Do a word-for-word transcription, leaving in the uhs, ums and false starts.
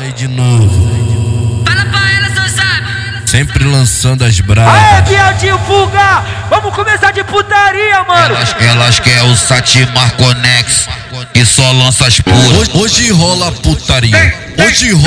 Aí de novo. Fala pra ela, cê sabe. Sempre lançando as bravas. Aê, viadinho, fuga! Vamos começar de putaria, mano! Elas, elas querem o Satimar Conex e só lança as puras. Hoje, hoje rola putaria. Hoje rola